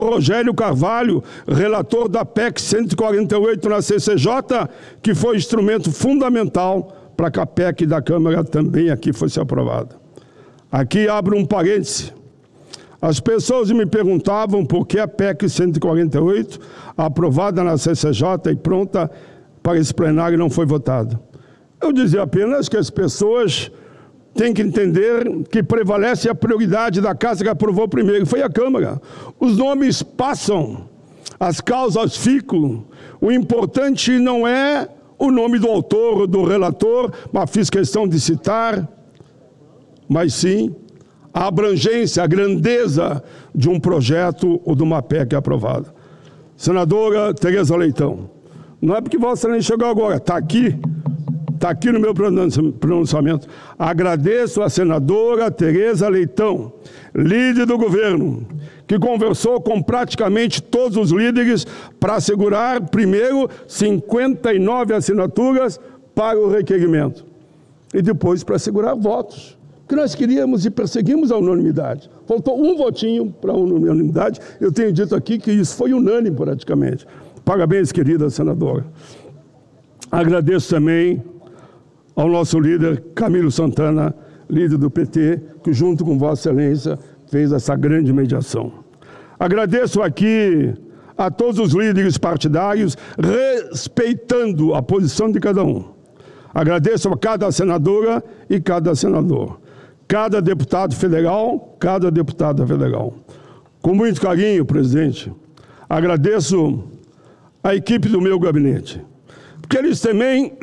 Rogério Carvalho, relator da PEC 148 na CCJ, que foi instrumento fundamental para que a PEC da Câmara também aqui fosse aprovada. Aqui abro um parêntese. As pessoas me perguntavam por que a PEC 148, aprovada na CCJ e pronta para esse plenário, não foi votada. Eu dizia apenas que as pessoas têm que entender que prevalece a prioridade da casa que aprovou primeiro, foi a Câmara. Os nomes passam, as causas ficam. O importante não é o nome do autor ou do relator, mas fiz questão de citar, mas sim a abrangência, a grandeza de um projeto ou de uma PEC aprovada. Senadora Tereza Leitão, não é porque Vossa Excelência chegou agora, está aqui no meu pronunciamento. Agradeço a senadora Tereza Leitão, líder do governo, que conversou com praticamente todos os líderes para assegurar, primeiro, 59 assinaturas para o requerimento e depois para assegurar votos. Que nós queríamos e perseguimos a unanimidade. Faltou um votinho para a unanimidade. Eu tenho dito aqui que isso foi unânime praticamente. Parabéns, querida senadora. Agradeço também ao nosso líder, Camilo Santana, líder do PT, que junto com Vossa Excelência fez essa grande mediação. Agradeço aqui a todos os líderes partidários, respeitando a posição de cada um. Agradeço a cada senadora e cada senador, cada deputado federal, cada deputada federal. Com muito carinho, presidente, agradeço a equipe do meu gabinete, porque eles também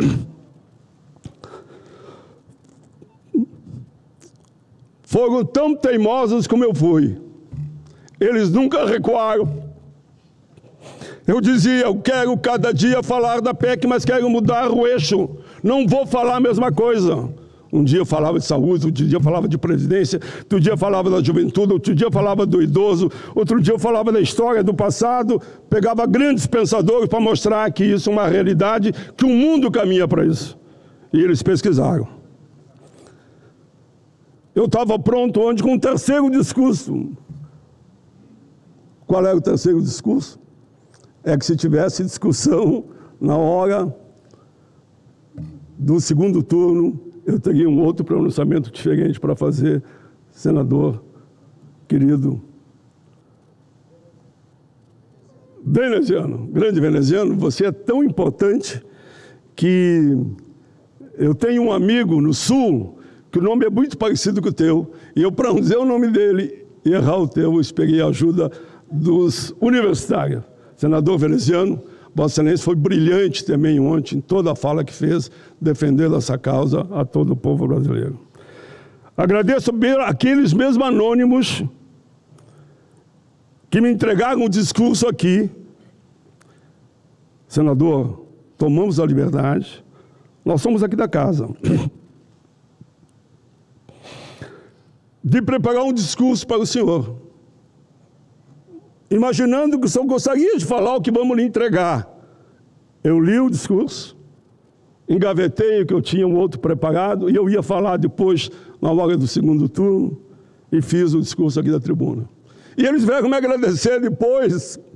foram tão teimosos como eu fui. Eles nunca recuaram. Eu dizia, eu quero cada dia falar da PEC, mas quero mudar o eixo. Não vou falar a mesma coisa. Um dia eu falava de saúde, outro dia eu falava de presidência, outro dia eu falava da juventude, outro dia eu falava do idoso, outro dia eu falava da história do passado, pegava grandes pensadores para mostrar que isso é uma realidade, que o mundo caminha para isso. E eles pesquisaram. Eu estava pronto onde com o terceiro discurso. Qual era o terceiro discurso? É que se tivesse discussão na hora do segundo turno, eu teria um outro pronunciamento diferente para fazer, senador querido veneziano, grande veneziano, você é tão importante que eu tenho um amigo no Sul que o nome é muito parecido com o teu, e eu, para não dizer o nome dele e errar o teu, eu esperei a ajuda dos universitários. Senador veneziano, Vossa Excelência foi brilhante também ontem, em toda a fala que fez, defendendo essa causa a todo o povo brasileiro. Agradeço aqueles mesmos anônimos que me entregaram um discurso aqui. Senador, tomamos a liberdade, nós somos aqui da casa, de preparar um discurso para o senhor, imaginando que o senhor gostaria de falar o que vamos lhe entregar. Eu li o discurso, engavetei o que eu tinha um outro preparado, e eu ia falar depois, na hora do segundo turno, e fiz o discurso aqui da tribuna. E eles vieram me agradecer depois,